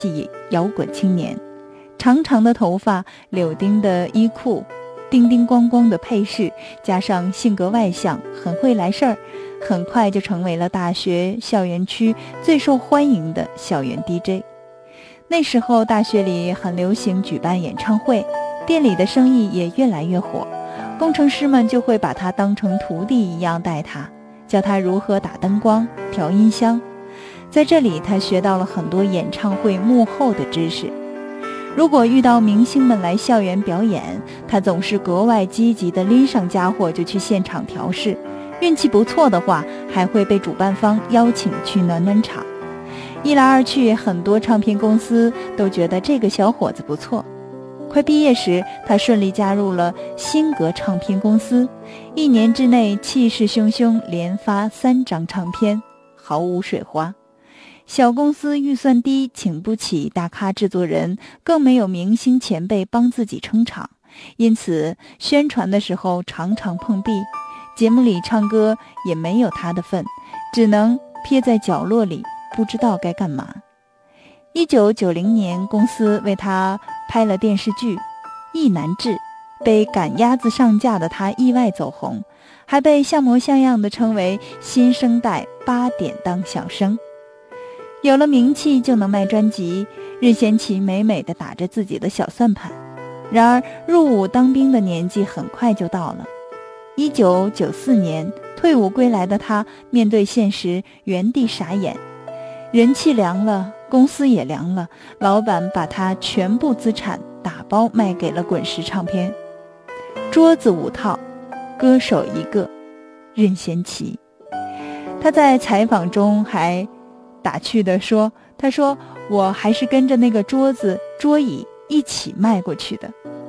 摇滚青年，长长的头发，柳丁的衣裤，叮叮咣咣的配饰，加上性格外向，很会来事儿，很快就成为了大学校园区最受欢迎的校园 DJ。 那时候大学里很流行举办演唱会，店里的生意也越来越火，工程师们就会把他当成徒弟一样带他，教他如何打灯光、调音箱。在这里他学到了很多演唱会幕后的知识。如果遇到明星们来校园表演，他总是格外积极地拎上家伙就去现场调试，运气不错的话还会被主办方邀请去暖暖场。一来二去，很多唱片公司都觉得这个小伙子不错。快毕业时，他顺利加入了新格唱片公司，1年之内气势汹汹，连发3张唱片，毫无水花。小公司预算低，请不起大咖制作人，更没有明星前辈帮自己撑场，因此宣传的时候常常碰壁，节目里唱歌也没有他的份，只能撇在角落里，不知道该干嘛。1990年，公司为他拍了电视剧《意难治》，被赶鸭子上架的他意外走红，还被像模像样地称为新生代8点档小生。有了名气就能卖专辑，任贤齐美美地打着自己的小算盘。然而入伍当兵的年纪很快就到了。1994年退伍归来的他面对现实，原地傻眼。人气凉了，公司也凉了，老板把他全部资产打包卖给了滚石唱片。桌子5套，歌手1个，任贤齐。他在采访中还打趣地说，他说我还是跟着那个桌子桌椅一起卖过去的。